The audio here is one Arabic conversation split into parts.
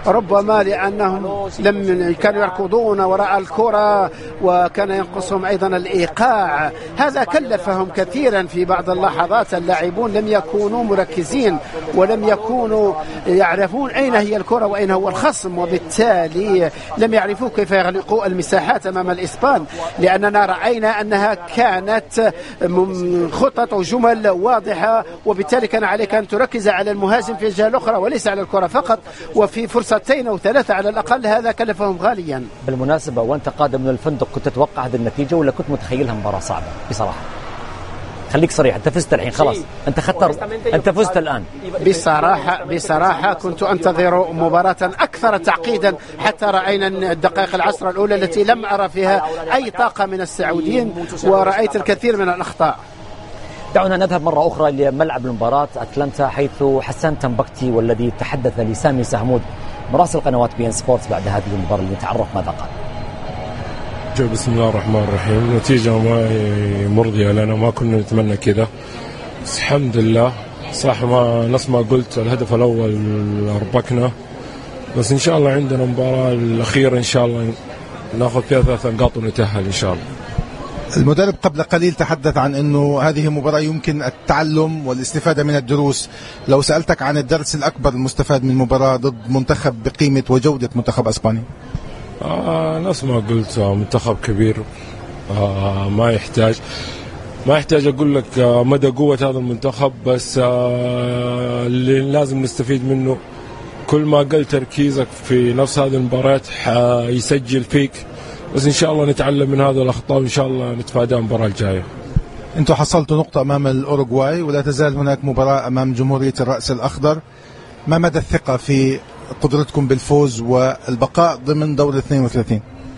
ربما لأنهم لم كانوا يركضون وراء الكرة، وكان ينقصهم أيضا الإيقاع. هذا كلفهم كثيرا في بعض اللحظات. اللاعبون لم يكونوا مركزين ولم يكونوا يعرفون أين هي الكرة وأين هو الخصم، وبالتالي لم يعرفوا كيف يغلقوا المساحات أمام الإسبان، لأننا رأينا أنها كانت خطط وجمل واضحة، وبالتالي كان عليك أن تركز على المهاجم في الجهة الأخرى وليس على الكرة فقط، وفي فرصتين أو ثلاثة على الأقل. هذا كلفهم غاليا. بالمناسبة وأنت قادم من الفندق كنت تتوقع هذه النتيجة ولا كنت متخيلها مباراة صعبة بصراحة؟ خليك صريح، أنت فزت الحين خلاص، أنت فزت الآن. بصراحة كنت أنتظر مباراة أكثر تعقيدا، حتى رأينا الدقائق العشر الأولى التي لم أرى فيها أي طاقة من السعوديين، ورأيت الكثير من الأخطاء. دعونا نذهب مرة أخرى لملعب المباراة أتلانتا، حيث حسان تنبكتي والذي تحدث لسامي سهمود مراسل قنوات بي ان سبورتس بعد هذه المباراة لنتعرف ماذا قال. بسم الله الرحمن الرحيم. نتيجة ما مرضية لنا، ما كنا نتمنى كذا، بس الحمد لله. صح، ما نفس ما قلت الهدف الأول أربكنا، بس إن شاء الله عندنا مباراة الأخيرة إن شاء الله ناخذ فيها 3 نقاط ونتأهل إن شاء الله. المدرب قبل قليل تحدث عن أنه هذه مباراة يمكن التعلم والاستفادة من الدروس. لو سألتك عن الدرس الأكبر المستفاد من مباراة ضد منتخب بقيمة وجودة منتخب أسبانيا؟ نفس ما قلت، منتخب كبير، ما يحتاج أقول لك مدى قوة هذا المنتخب، بس اللي لازم نستفيد منه كل ما قل تركيزك في نفس هذه المباريات حيسجل فيك، بس إن شاء الله نتعلم من هذه الأخطاء وإن شاء الله نتفاداها المباراة الجاية. أنتوا حصلتوا نقطة أمام الأوروغواي ولا تزال هناك مباراة أمام جمهورية الرأس الأخضر. ما مدى الثقة في قدرتكم بالفوز والبقاء ضمن دور 32؟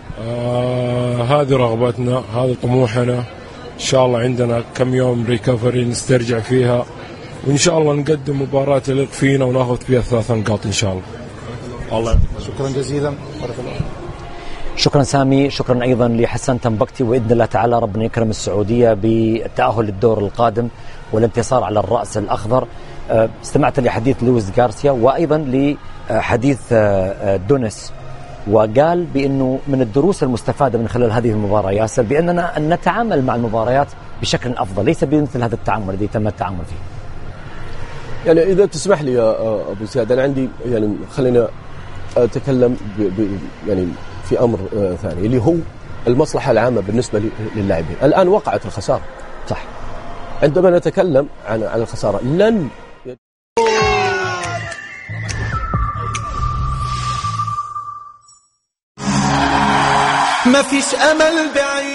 هذه رغبتنا، هذا طموحنا. إن شاء الله عندنا كم يوم ريكفري نسترجع فيها، وإن شاء الله نقدم مباراة تليق فينا وناخذ فيها 3 نقاط إن شاء الله. الله شكرا جزيلا، بارك الله. شكرا سامي، شكرا أيضا لحسن تنبكتي، وإذن الله تعالى ربنا يكرم السعودية بالتأهل للدور القادم والانتصار على الرأس الأخضر. استمعت لحديث لويس غارسيا وأيضا لحديث دونيس، وقال بأنه من الدروس المستفادة من خلال هذه المباراة ياسر بأننا أن نتعامل مع المباريات بشكل أفضل، ليس بمثل هذا التعامل الذي تم التعامل فيه. يعني إذا تسمح لي يا أبو زياد، أنا عندي يعني خلينا أتكلم يعني في أمر ثاني اللي هو المصلحة العامة بالنسبة للاعبين. الآن وقعت الخسارة، صح. عندما نتكلم عن الخسارة لن ما فيش أمل بعيد.